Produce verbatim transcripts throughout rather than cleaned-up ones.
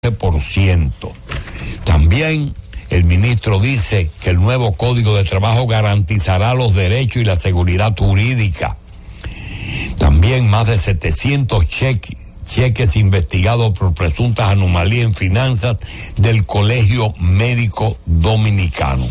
por ciento. También el ministro dice que el nuevo Código de Trabajo garantizará los derechos y la seguridad jurídica. También más de setecientos cheques, cheques investigados por presuntas anomalías en finanzas del Colegio Médico Dominicano.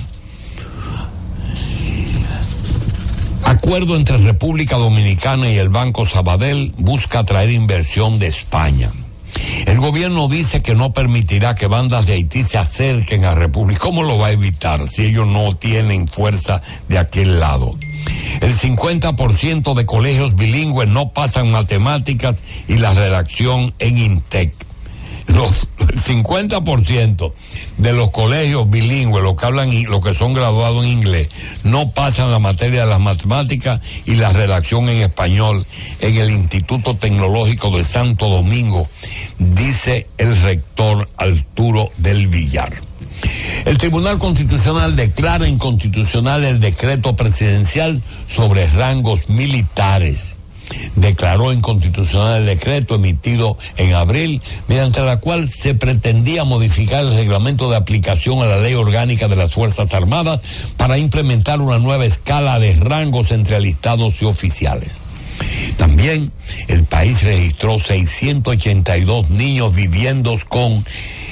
Acuerdo entre República Dominicana y el Banco Sabadell busca atraer inversión de España. El gobierno dice que no permitirá que bandas de Haití se acerquen a República. ¿Cómo lo va a evitar si ellos no tienen fuerza de aquel lado? El cincuenta por ciento de colegios bilingües no pasan matemáticas y la redacción en INTEC. Los, el cincuenta por ciento de los colegios bilingües, los que hablan, los que son graduados en inglés, no pasan la materia de las matemáticas y la redacción en español en el Instituto Tecnológico de Santo Domingo, dice el rector Arturo del Villar. El Tribunal Constitucional declara inconstitucional el decreto presidencial sobre rangos militares. Declaró inconstitucional el decreto emitido en abril, mediante la cual se pretendía modificar el reglamento de aplicación a la Ley Orgánica de las Fuerzas Armadas para implementar una nueva escala de rangos entre alistados y oficiales. También el país registró seiscientos ochenta y dos niños viviendo con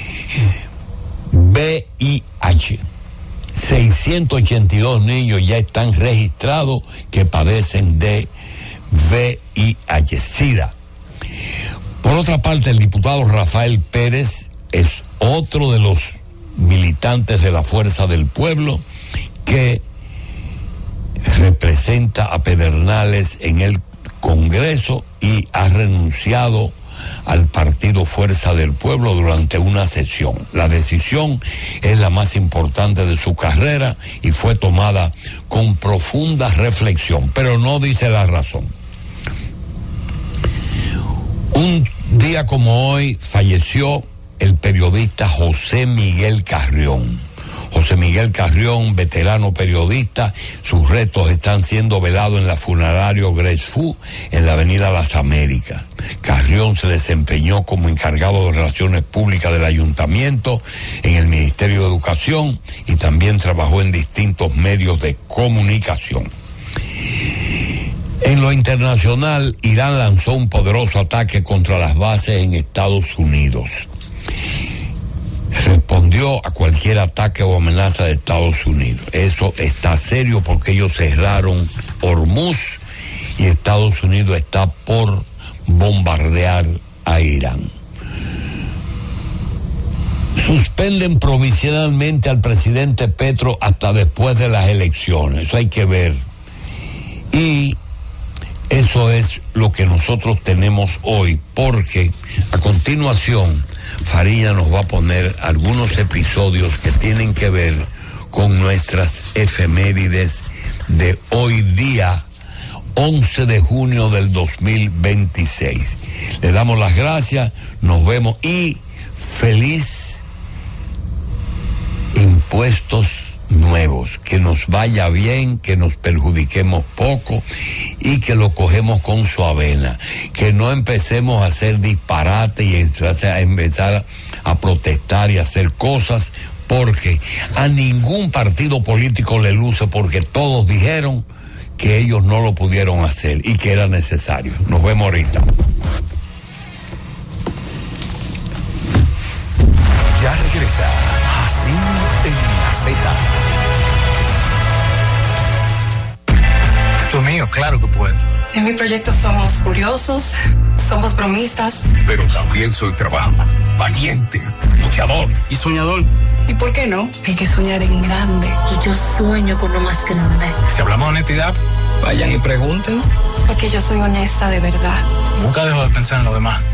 V I H. seiscientos ochenta y dos niños ya están registrados que padecen de V I H, SIDA. Por otra parte, el diputado Rafael Pérez es otro de los militantes de la Fuerza del Pueblo que representa a Pedernales en el Congreso y ha renunciado al partido Fuerza del Pueblo durante una sesión. La decisión es la más importante de su carrera y fue tomada con profunda reflexión, pero no dice la razón. Un día como hoy falleció el periodista José Miguel Carrión. José Miguel Carrión, veterano periodista, sus restos están siendo velados en la funerario Gresfú en la avenida Las Américas. Carrión se desempeñó como encargado de Relaciones Públicas del Ayuntamiento en el Ministerio de Educación y también trabajó en distintos medios de comunicación. En lo internacional, Irán lanzó un poderoso ataque contra las bases en Estados Unidos. Respondió a cualquier ataque o amenaza de Estados Unidos. Eso está serio porque ellos cerraron Hormuz y Estados Unidos está por bombardear a Irán. Suspenden provisionalmente al presidente Petro hasta después de las elecciones. Eso hay que ver. Y eso es lo que nosotros tenemos hoy, porque a continuación Farina nos va a poner algunos episodios que tienen que ver con nuestras efemérides de hoy día, once de junio del dos mil veintiséis. Le damos las gracias, nos vemos y feliz impuestos nuevos, que nos vaya bien, que nos perjudiquemos poco y que lo cogemos con su avena, que no empecemos a hacer disparate y a empezar a protestar y a hacer cosas, porque a ningún partido político le luce, porque todos dijeron que ellos no lo pudieron hacer y que era necesario. Nos vemos ahorita. Ya regresa Así en la Z. Esto es mío, claro que puedo. En mi proyecto somos curiosos, somos bromistas. Pero también soy trabajador, valiente, luchador y soñador. ¿Y por qué no? Hay que soñar en grande. Y yo sueño con lo más grande. Si hablamos de honestidad, vayan y pregunten. Porque yo soy honesta de verdad. Nunca dejo de pensar en lo demás.